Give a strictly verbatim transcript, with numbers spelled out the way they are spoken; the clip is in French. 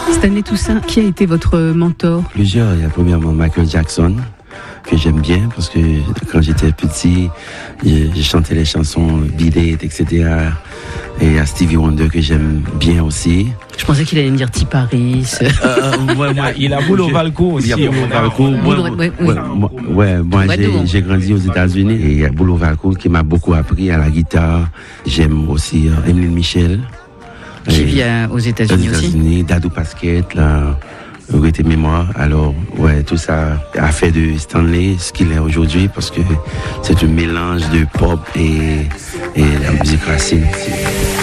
Stanley Toussaint, qui a été votre mentor? Plusieurs. Il y a premièrement Michael Jackson, que j'aime bien, parce que quand j'étais petit, j'ai chanté les chansons Beat It, et cetera. Et à Stevie Wonder, que j'aime bien aussi. Je pensais qu'il allait me dire T. Paris. Euh, ouais, il, a, il a Boulot Valco aussi. Il y a Boulot Valco. Ouais, ouais, oui. Ouais, ouais, moi j'ai, j'ai grandi aux États-Unis et il y a Boulot Valco qui m'a beaucoup appris à la guitare. J'aime aussi euh, Emeline Michel. Qui vient aux États-Unis aussi. États-Unis, Dadou Pasquette, là. Regretter mémoire. Alors, ouais, tout ça a fait de Stanley ce qu'il est aujourd'hui parce que c'est un mélange de pop et, et la musique racine.